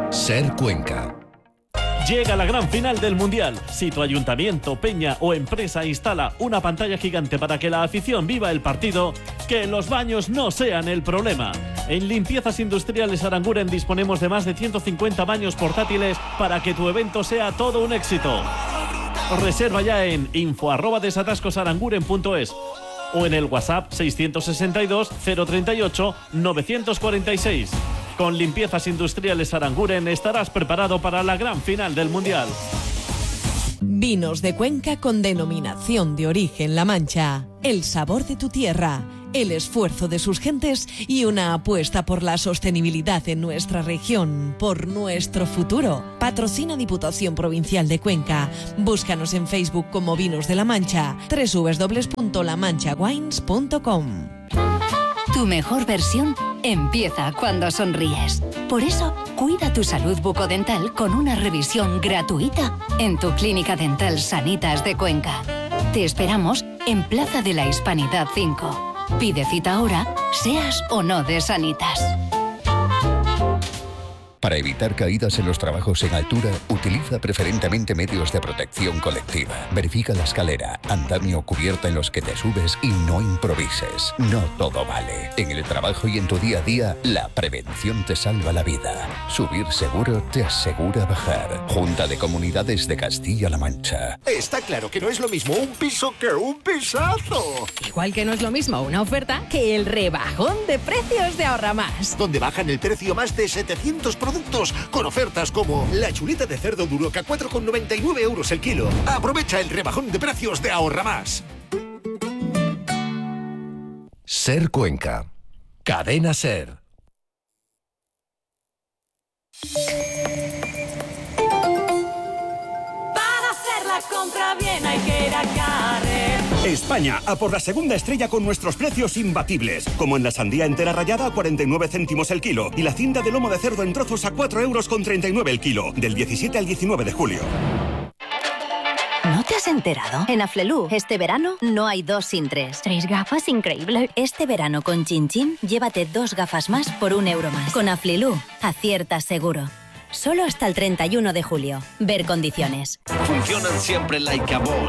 Ser Cuenca. Llega la gran final del Mundial. Si tu ayuntamiento, peña o empresa instala una pantalla gigante para que la afición viva el partido, que los baños no sean el problema. En Limpiezas Industriales Aranguren disponemos de más de 150 baños portátiles para que tu evento sea todo un éxito. Reserva ya en info@desatascosaranguren.es o en el WhatsApp 662 038 946. Con Limpiezas Industriales Aranguren estarás preparado para la gran final del Mundial. Vinos de Cuenca con denominación de origen La Mancha. El sabor de tu tierra, el esfuerzo de sus gentes y una apuesta por la sostenibilidad en nuestra región, por nuestro futuro. Patrocina Diputación Provincial de Cuenca. Búscanos en Facebook como Vinos de La Mancha, www.lamanchawines.com. Tu mejor versión empieza cuando sonríes. Por eso, cuida tu salud bucodental con una revisión gratuita en tu Clínica Dental Sanitas de Cuenca. Te esperamos en Plaza de la Hispanidad 5. Pide cita ahora, seas o no de Sanitas. Para evitar caídas en los trabajos en altura, utiliza preferentemente medios de protección colectiva. Verifica la escalera, andamio o cubierta en los que te subes y no improvises. No todo vale. En el trabajo y en tu día a día, la prevención te salva la vida. Subir seguro te asegura bajar. Junta de Comunidades de Castilla-La Mancha. Está claro que no es lo mismo un piso que un pisazo. Igual que no es lo mismo una oferta que el rebajón de precios de Ahorra Más. Donde bajan el precio más de 700 productos con ofertas como la chuleta de cerdo Duroc a 4,99 € el kilo. Aprovecha el rebajón de precios de Ahorra Más. Ser Cuenca. Cadena Ser. Para hacer la compra bien hay que ir a Carrer. España, a por la segunda estrella con nuestros precios imbatibles. Como en la sandía entera rallada a 49 céntimos el kilo y la cinta de lomo de cerdo en trozos a 4,39 € el kilo. Del 17 al 19 de julio. ¿No te has enterado? En Aflelu, este verano no hay 2 sin 3. 3 gafas, increíble. Este verano con Chin Chin, llévate 2 gafas más por 1 € más. Con Aflelu, aciertas seguro. Solo hasta el 31 de julio. Ver condiciones. Funcionan siempre like a boss.